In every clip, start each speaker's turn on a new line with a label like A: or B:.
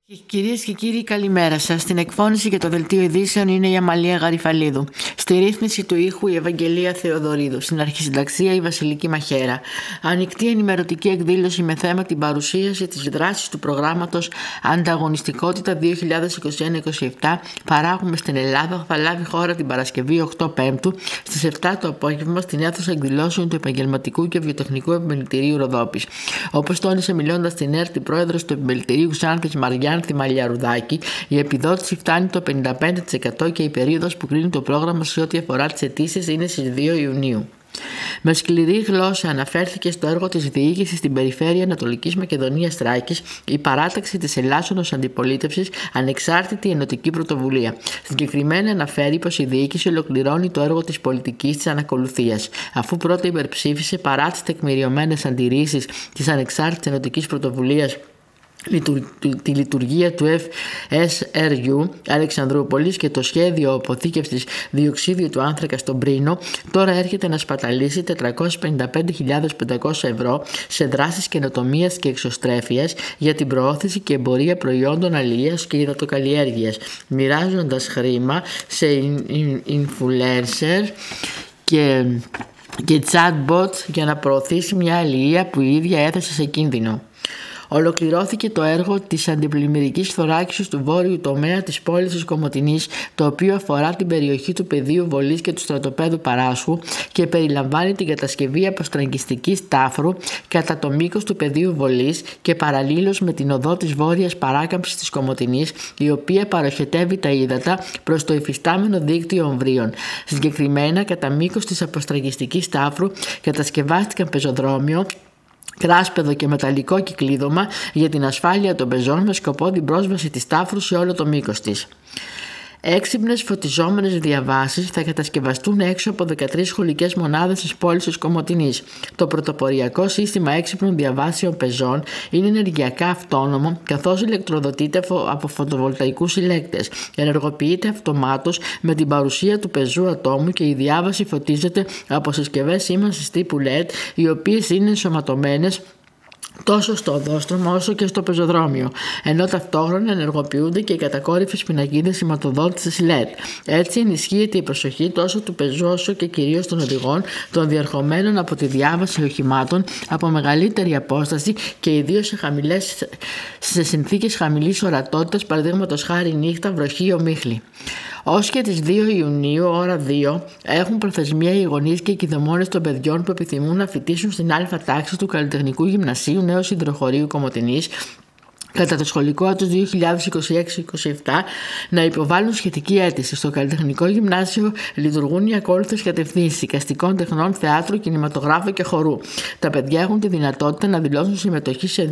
A: Κυρίες και κύριοι, καλημέρα σας. Στην εκφώνηση και το δελτίο ειδήσεων είναι η Αμαλία Γαριφαλίδου. Στη ρύθμιση του ήχου η Ευαγγελία Θεοδωρίδου. Στην αρχισυνταξία η Βασιλική Μαχαίρα. Ανοιχτή ενημερωτική εκδήλωση με θέμα την παρουσίαση της δράσης του προγράμματος Ανταγωνιστικότητα 2021-2027 παράγουμε στην Ελλάδα θα λάβει χώρα την Παρασκευή 8 Πέμπτου στις 7 το απόγευμα στην αίθουσα εκδηλώσεων του Επαγγελματικού και Βιοτεχνικού Επιμελητηρίου Ροδόπης. Όπως τόνισε μιλώντας στην ΕΡΤ η πρόεδρος του Επιμελητηρίου Ξάνθης Μαριάνθη Μαλιαρουδάκη, η επιδότηση φτάνει το 55% και η περίοδος που κρίνει το πρόγραμμα σε ό,τι αφορά τις αιτήσεις είναι στις 2 Ιουνίου. Με σκληρή γλώσσα αναφέρθηκε στο έργο της διοίκησης στην περιφέρεια Ανατολικής Μακεδονίας Θράκης η παράταξη της Ελλάσσονος Αντιπολίτευσης Ανεξάρτητη Ενωτική Πρωτοβουλία. Συγκεκριμένα αναφέρει πως η διοίκηση ολοκληρώνει το έργο της πολιτικής της ανακολουθίας, αφού πρώτα υπερψήφισε παρά τις τεκμηριωμένες αντιρρήσεις της Ανεξάρτητης Ενωτικής Πρωτοβουλίας τη λειτουργία του FSRU Αλεξανδρούπολης και το σχέδιο αποθήκευσης διοξίδιου του άνθρακα στον Πρίνο, τώρα έρχεται να σπαταλήσει 455.500 ευρώ σε δράσεις καινοτομίας και εξωστρέφειας για την προώθηση και εμπορία προϊόντων αλληλείας και υδατοκαλλιέργειας, μοιράζοντας χρήμα σε influencer και chatbots για να προωθήσει μια αλληλεία που η ίδια έθεσε σε κίνδυνο. Ολοκληρώθηκε το έργο της αντιπλημμυρικής θωράκισης του βόρειου τομέα της πόλης της Κομοτηνής, το οποίο αφορά την περιοχή του πεδίου βολής και του στρατοπέδου Παράσχου και περιλαμβάνει την κατασκευή αποστραγγιστικής τάφρου κατά το μήκος του πεδίου βολής και παραλλήλως με την οδό της βόρειας παράκαμψης της Κομοτηνής, η οποία παροχετεύει τα ύδατα προς το υφιστάμενο δίκτυο ομβρίων. Συγκεκριμένα, κατά μήκος της αποστραγγιστικής τάφρου κατασκευάστηκαν πεζοδρόμιο, κράσπεδο και μεταλλικό κυκλίδωμα για την ασφάλεια των πεζών με σκοπό την πρόσβαση της τάφρου σε όλο το μήκος της. Έξυπνες φωτιζόμενες διαβάσεις θα κατασκευαστούν έξω από 13 σχολικές μονάδες της πόλης της Κομοτηνής. Το πρωτοποριακό σύστημα έξυπνων διαβάσεων πεζών είναι ενεργειακά αυτόνομο, καθώς ηλεκτροδοτείται από φωτοβολταϊκούς συλλέκτες. Ενεργοποιείται αυτομάτως με την παρουσία του πεζού ατόμου και η διάβαση φωτίζεται από συσκευές σήμανσης τύπου LED, οι οποίες είναι ενσωματωμένες τόσο στο οδόστρωμα όσο και στο πεζοδρόμιο, ενώ ταυτόχρονα ενεργοποιούνται και οι κατακόρυφες πινακίδες σηματοδότησης LED. Έτσι ενισχύεται η προσοχή τόσο του πεζού όσο και κυρίως των οδηγών, των διερχομένων από τη διάβαση οχημάτων από μεγαλύτερη απόσταση και ιδίως σε συνθήκες χαμηλής ορατότητας, παραδείγματος χάρη νύχτα, βροχή, ομίχλη. Ως και τις 2 Ιουνίου, ώρα 2, έχουν προθεσμία οι γονείς και οι κηδεμόνες των παιδιών που επιθυμούν να φοιτήσουν στην Α τάξη του Καλλιτεχνικού Γυμνασίου Νέου Ιδροχωρίου Κομοτηνής κατά το σχολικό έτος 2026-27 να υποβάλουν σχετική αίτηση. Στο Καλλιτεχνικό Γυμνάσιο λειτουργούν οι ακόλουθες κατευθύνσεις: εικαστικών τεχνών, θεάτρου, κινηματογράφου και χορού. Τα παιδιά έχουν τη δυνατότητα να δηλώσουν συμμετοχή σε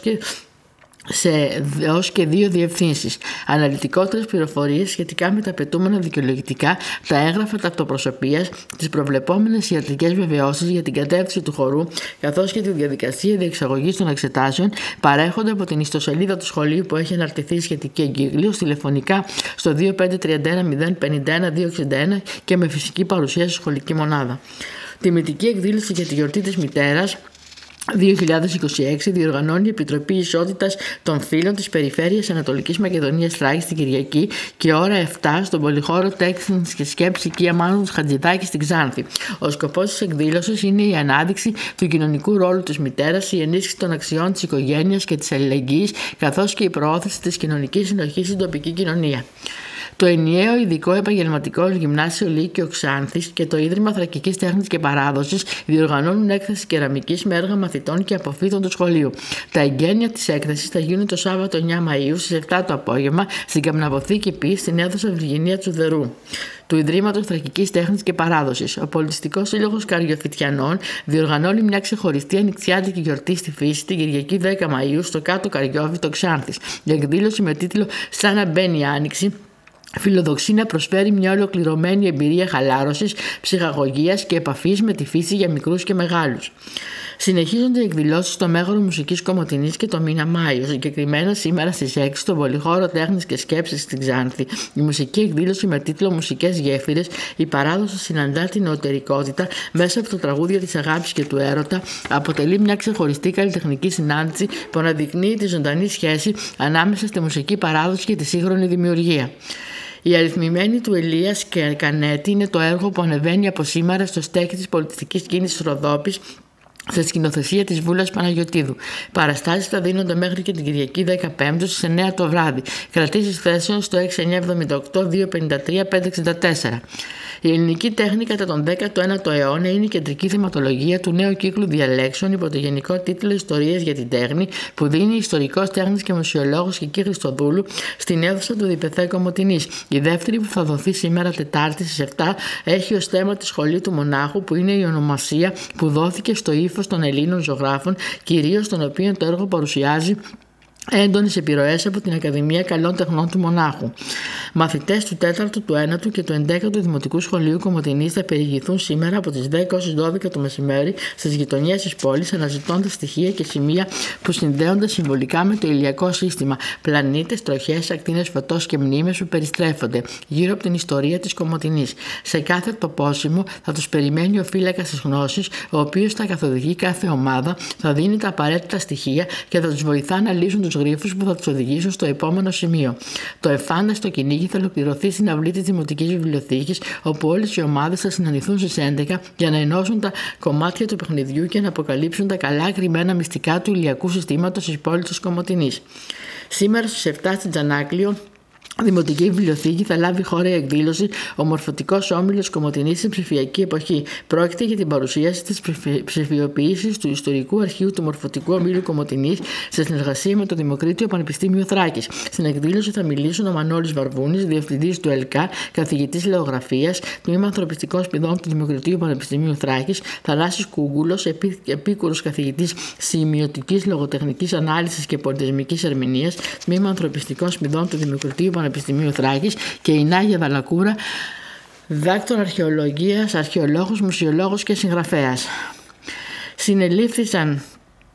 A: έως και 2 διευθύνσεις. Αναλυτικότερες πληροφορίες σχετικά με τα απαιτούμενα δικαιολογητικά, τα έγγραφα ταυτοπροσωπείας, τις προβλεπόμενες ιατρικές βεβαιώσεις για την κατεύθυνση του χορού, καθώς και τη διαδικασία διεξαγωγής των εξετάσεων, παρέχονται από την ιστοσελίδα του σχολείου που έχει αναρτηθεί σχετική εγκύκλειος τηλεφωνικά στο 2531 051 261 και με φυσική παρουσία στη σχολική μονάδα. Τιμητική εκδήλωση για τη γιορτή της μητέρας 2026 διοργανώνει η Επιτροπή Ισότητας των Φύλων της Περιφέρειας Ανατολικής Μακεδονίας Θράκης την Κυριακή και ώρα 7 στον πολυχώρο Τέχνης και Σκέψη οικία Μάνου Χατζηδάκη στην Ξάνθη. Ο σκοπός της εκδήλωσης είναι η ανάδειξη του κοινωνικού ρόλου της μητέρας, η ενίσχυση των αξιών της οικογένειας και της αλληλεγγύης, καθώς και η προώθηση της κοινωνικής συνοχής στην τοπική κοινωνία. Το ενιαίο ειδικό επαγγελματικό γυμνάσιο Λύκειο Ξάνθης και το Ίδρυμα Θρακικής Τέχνης και Παράδοσης διοργανώνουν έκθεση κεραμικής με έργα μαθητών και αποφύτων του σχολείου. Τα εγγένεια της έκθεσης θα γίνουν το Σάββατο 9 Μαΐου στις 7 το απόγευμα στην Καπναποθήκη Π στην αίθουσα Βυργινία Τσουδερού του Ιδρύματος Θρακικής Τέχνης και Παράδοσης. Ο Πολιτιστικός Σύλλογος Καριοφυτιανών διοργανώνει μια ξεχωριστή ανοιξιάτικη γιορτή στη φύση την Κυριακή 10 Μαΐου στο Κάτω Καριόφυτο Ξάνθης. Η εκδήλωση με τίτλο «Σαν να μπαίνει η Άνοιξη» φιλοδοξεί να προσφέρει μια ολοκληρωμένη εμπειρία χαλάρωσης, ψυχαγωγίας και επαφής με τη φύση για μικρούς και μεγάλους. Συνεχίζονται οι εκδηλώσεις στο Μέγαρο Μουσικής Κομοτηνής και το μήνα Μάιο. Συγκεκριμένα σήμερα στις 6 στο Πολυχώρο Τέχνης και Σκέψης στην Ξάνθη. Η μουσική εκδήλωση με τίτλο «Μουσικές γέφυρες», η παράδοση συναντά την νεωτερικότητα μέσα από τα τραγούδια της αγάπης και του έρωτα, αποτελεί μια ξεχωριστή καλλιτεχνική συνάντηση που αναδεικνύει τη ζωντανή σχέση ανάμεσα στη μουσική παράδοση και τη σύγχρονη δημιουργία. Η αριθμημένη του Ηλίας και Κανέτη είναι το έργο που ανεβαίνει από σήμερα στο στέκι της πολιτιστικής κίνησης Ροδόπης, σε σκηνοθεσία της Βούλας Παναγιωτίδου. Παραστάσεις θα δίνονται μέχρι και την Κυριακή 15 στις 9 το βράδυ. Κρατήσεις θέσεων στο 6978 253 564. Η ελληνική τέχνη κατά τον 19ο αιώνα είναι η κεντρική θεματολογία του νέου κύκλου διαλέξεων υπό το γενικό τίτλο «Ιστορίες για την τέχνη», που δίνει ιστορικός τέχνης και μουσιολόγος Κική Χριστοδούλου στην αίθουσα του Διπεθέ Κομοτηνής. Η δεύτερη, που θα δοθεί σήμερα Τετάρτη στις 7, έχει ως θέμα τη Σχολή του Μονάχου, που είναι η ονομασία που δόθηκε στο ύφος των Ελλήνων ζωγράφων, κυρίως των οποίων το έργο παρουσιάζει έντονες επιρροές από την Ακαδημία Καλών Τεχνών του Μονάχου. Μαθητές του 4ου, του 1ου και του 11ου Δημοτικού Σχολείου Κομοτηνής θα περιηγηθούν σήμερα από τις 10 ως 12 το μεσημέρι στις γειτονιές της πόλης, αναζητώντας στοιχεία και σημεία που συνδέονται συμβολικά με το ηλιακό σύστημα, πλανήτες, τροχές, ακτίνες φωτός και μνήμες που περιστρέφονται γύρω από την ιστορία της Κομοτηνής. Σε κάθε τοπόσιμο θα τους περιμένει ο φύλακας της γνώσης, ο οποίος θα καθοδηγεί κάθε ομάδα, θα δίνει τα απαραίτητα στοιχεία και θα τους βοηθά να λύσουν τους γρίφους που θα τους οδηγήσουν στο επόμενο σημείο. Το εφάνταστο κυνήγι θα ολοκληρωθεί στην αυλή της Δημοτικής Βιβλιοθήκης, όπου όλες οι ομάδες θα συναντηθούν στις 11 για να ενώσουν τα κομμάτια του παιχνιδιού και να αποκαλύψουν τα καλά κρυμμένα μυστικά του ηλιακού συστήματος της πόλης της Κομοτηνής. Σήμερα στις 7 στην Τζανάκλειο Δημοτική Βιβλιοθήκη θα λάβει χώρα η εκδήλωση «Ο Μορφωτικός Όμιλος Κομοτηνής στην ψηφιακή εποχή». Πρόκειται για την παρουσίαση της ψηφιοποίησης του ιστορικού αρχείου του Μορφωτικού Ομίλου Κομοτηνής σε συνεργασία με το Δημοκρίτιο Πανεπιστήμιο Θράκης. Στην εκδήλωση θα μιλήσουν ο Μανώλης Βαρβούνης, διευθυντής του ΕΛΚΑ, καθηγητής λεωγραφίας, τμήμα ανθρωπιστικών σπουδών του Δημοκρατίου Πανεπιστημίου Θράκης, Θανάσης Κούγκουλος, επίκουρος καθηγητής σημειωτικής λογοτεχνικής ανάλυσης και πολιτισμικής ερμηνείας, τμήμα ανθρωπιστικών σπουδών του Δημοκρατίου Πανεπιστημίου Θράκης, και η Νάγια Δαλακούρα, δάκτωρα αρχαιολογίας, αρχαιολόγος, μουσιολόγος και συγγραφέας. Συνελήφθησαν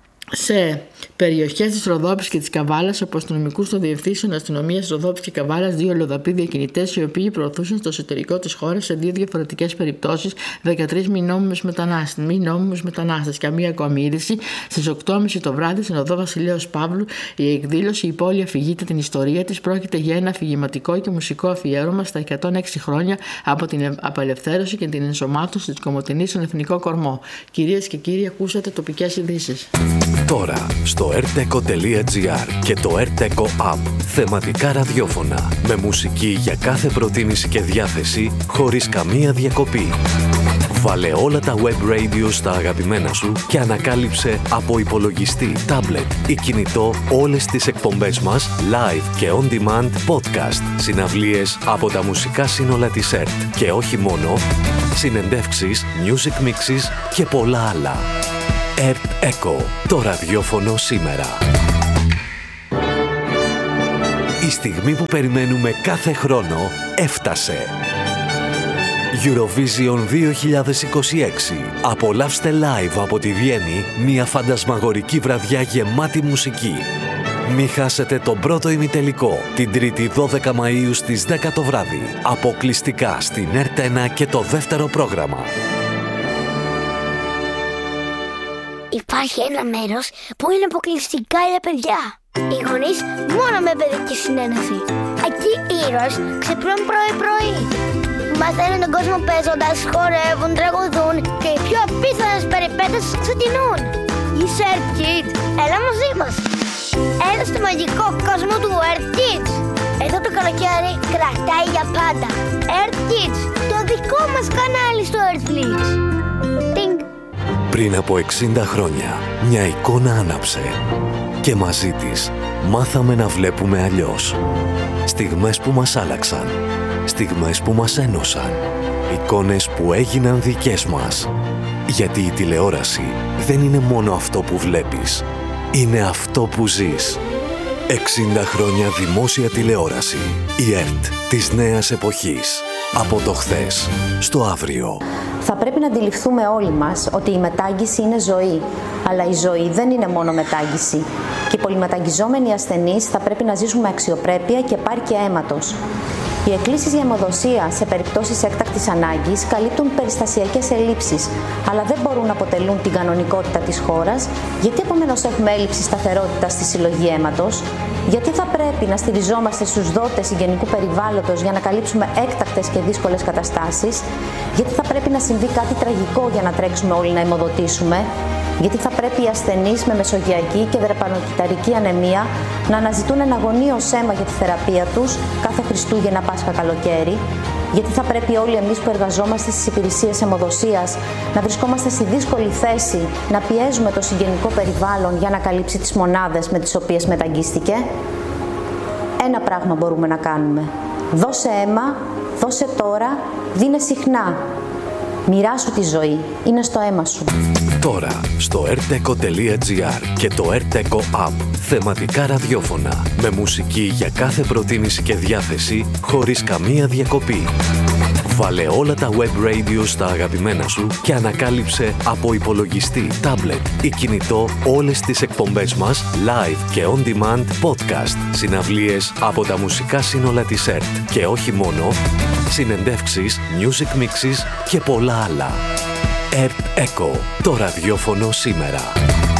A: σε περιοχές της Ροδόπης και της Καβάλας από αστυνομικούς των διευθύνσεων αστυνομίας Ροδόπης και Καβάλας 2 λοδαποί διακινητές, οι οποίοι προωθούσαν στο εσωτερικό της χώρας σε 2 διαφορετικές περιπτώσεις 13 μη νόμιμους μετανάστες. Καμία ακόμη είδηση. Στις 8.30 το βράδυ στην οδό Βασιλέως Παύλου η εκδήλωση «Η πόλη αφηγείται την ιστορία της» πρόκειται για ένα αφηγηματικό και μουσικό αφιέρωμα στα 106 χρόνια από την απελευθέρωση και την ενσωμάτωση της Κομοτηνής στον εθνικό κορμό. Κυρίες και κύριοι, ακούσατε τοπικές ειδήσεις.
B: Τώρα στο rteco.gr και το rteco app θεματικά ραδιόφωνα με μουσική για κάθε προτίμηση και διάθεση χωρίς καμία διακοπή. Βάλε όλα τα web radio στα αγαπημένα σου και ανακάλυψε από υπολογιστή, tablet ή κινητό όλες τις εκπομπές μας live και on demand podcast, συναυλίες από τα μουσικά σύνολα της ΕΡΤ και όχι μόνο, συνεντεύξεις, music mixes και πολλά άλλα. rteco, το ραδιόφωνο σήμερα. Η στιγμή που περιμένουμε κάθε χρόνο έφτασε. Eurovision 2026. Απολαύστε live από τη Βιέννη μια φαντασμαγορική βραδιά γεμάτη μουσική. Μη χάσετε τον πρώτο ημιτελικό την 3η 12 Μαΐου στις 10 το βράδυ. Αποκλειστικά στην ΕΡΤ1 και το δεύτερο πρόγραμμα.
C: Υπάρχει ένα μέρος που είναι αποκλειστικά για παιδιά. Οι γονείς μόνο με παιδική συνένεση. Εκεί οι ήρωες ξυπνούν πρωί-πρωί. Μαθαίνουν τον κόσμο παίζοντας, χορεύουν, τραγουδούν και οι πιο απίθανες περιπέτειες ξεκινούν. Είσαι Earth Kids, έλα μαζί μας. Έλα στο μαγικό κόσμο του Earth Kids. Εδώ το καλοκαίρι κρατάει για πάντα. Earth Kids, το δικό μας κανάλι στο Earthflix.
B: Πριν από 60 χρόνια, μια εικόνα άναψε και μαζί της μάθαμε να βλέπουμε αλλιώς. Στιγμές που μας άλλαξαν, στιγμές που μας ένωσαν, εικόνες που έγιναν δικές μας. Γιατί η τηλεόραση δεν είναι μόνο αυτό που βλέπεις, είναι αυτό που ζεις. 60 χρόνια δημόσια τηλεόραση. Η ΕΡΤ της νέας εποχής. Από το χθες στο αύριο.
D: Θα πρέπει να αντιληφθούμε όλοι μας ότι η μετάγγιση είναι ζωή. Αλλά η ζωή δεν είναι μόνο μετάγγιση. Και οι πολυμεταγγιζόμενοι ασθενείς θα πρέπει να ζήσουν με αξιοπρέπεια και επάρκεια αίματος. Οι εκκλήσεις για αιμοδοσία σε περιπτώσεις έκτακτης ανάγκης καλύπτουν περιστασιακές ελλείψεις, αλλά δεν μπορούν να αποτελούν την κανονικότητα της χώρας. Γιατί επομένως έχουμε έλλειψη σταθερότητας στη συλλογή αίματος? Γιατί θα πρέπει να στηριζόμαστε στους δότες συγγενικού περιβάλλοντος για να καλύψουμε έκτακτες και δύσκολες καταστάσεις? Γιατί θα πρέπει να συμβεί κάτι τραγικό για να τρέξουμε όλοι να αιμοδοτήσουμε? Γιατί θα πρέπει οι ασθενείς με μεσογειακή και δρεπανοκυταρική ανεμία να αναζητούν ένα αγωνίως αίμα για τη θεραπεία τους κάθε Χριστούγεννα, Πάσχα, καλοκαίρι? Γιατί θα πρέπει όλοι εμείς που εργαζόμαστε στις υπηρεσίες αιμοδοσίας να βρισκόμαστε στη δύσκολη θέση να πιέζουμε το συγγενικό περιβάλλον για να καλύψει τις μονάδες με τις οποίες μεταγγίστηκε? Ένα πράγμα μπορούμε να κάνουμε. Δώσε αίμα, δώσε τώρα, δίνε συχνά. Μοιράσου τη ζωή. Είναι στο αίμα σου.
B: Τώρα στο rteco.gr και το rteco app. Θεματικά ραδιόφωνα με μουσική για κάθε προτίμηση και διάθεση χωρίς καμία διακοπή. Βάλε όλα τα web radio στα αγαπημένα σου και ανακάλυψε από υπολογιστή, τάμπλετ ή κινητό όλες τις εκπομπές μας live και on demand podcast, συναυλίες από τα μουσικά σύνολα της ΕΡΤ και όχι μόνο, συνεντεύξεις, music mixes και πολλά άλλα. ΕΡΤ Echo, το ραδιόφωνο σήμερα.